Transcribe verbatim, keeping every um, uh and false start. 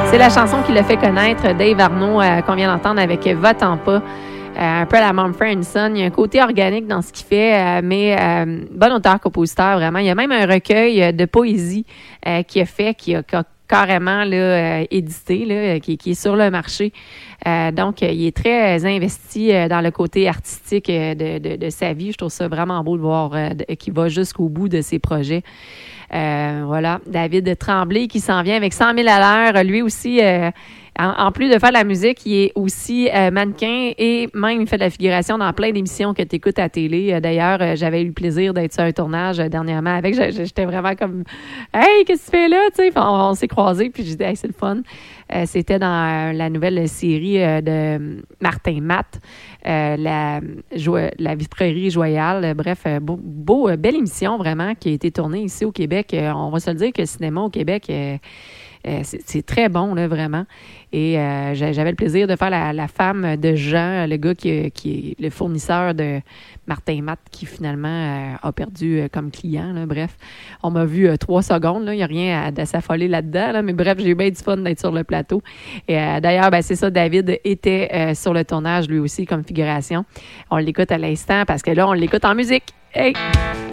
C'est la chanson qui l'a fait connaître, Dave Arnaud, euh, qu'on vient d'entendre avec Va-t'en pas. Euh, un peu à la Mumford and Son. Il y a un côté organique dans ce qu'il fait, euh, mais euh, bon auteur-compositeur, vraiment. Il y a même un recueil de poésie euh, qu'il a fait, qui a, qui a carrément là, euh, édité, là, qui, qui est sur le marché. Euh, donc, euh, il est très investi euh, dans le côté artistique euh, de, de, de sa vie. Je trouve ça vraiment beau de voir euh, de, qu'il va jusqu'au bout de ses projets. Euh, voilà, David Tremblay qui s'en vient avec cent mille à l'heure. Lui aussi, euh, en, en plus de faire de la musique, il est aussi euh, mannequin et même il fait de la figuration dans plein d'émissions que tu écoutes à la télé. Euh, d'ailleurs, euh, j'avais eu le plaisir d'être sur un tournage euh, dernièrement avec. J'étais vraiment comme « Hey, qu'est-ce que tu fais là? » Tu sais, on, on s'est croisés puis j'ai dit « Hey, c'est le fun. » Euh, c'était dans euh, la nouvelle série euh, de Martin Matt, euh, la, jo- la vitrerie Joyale. Euh, bref, euh, beau, beau euh, belle émission vraiment qui a été tournée ici au Québec. Euh, on va se le dire que le cinéma au Québec, euh, euh, c'est, c'est très bon, là, vraiment. Et euh, j'avais le plaisir de faire la, la femme de Jean, le gars qui, qui est le fournisseur de Martin Matt, qui finalement euh, a perdu euh, comme client. Là. Bref, on m'a vu euh, trois secondes. Il n'y a rien à, à s'affoler là-dedans. Là. Mais bref, j'ai eu bien du fun d'être sur le plateau. Et euh, d'ailleurs, ben, c'est ça, David était euh, sur le tournage lui aussi comme figuration. On l'écoute à l'instant parce que là, on l'écoute en musique. Hey!